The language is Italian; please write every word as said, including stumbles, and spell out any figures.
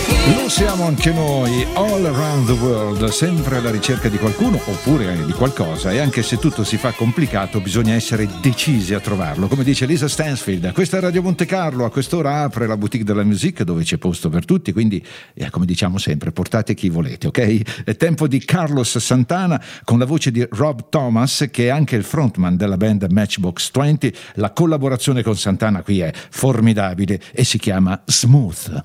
Lo siamo anche noi, all around the world, sempre alla ricerca di qualcuno oppure di qualcosa, e anche se tutto si fa complicato bisogna essere decisi a trovarlo, come dice Lisa Stansfield. Questa è Radio Monte Carlo, a quest'ora apre la boutique della music dove c'è posto per tutti, quindi eh, come diciamo sempre, portate chi volete, ok? È tempo di Carlos Santana con la voce di Rob Thomas, che è anche il frontman della band Matchbox venti. La collaborazione con Santana qui è formidabile e si chiama Smooth.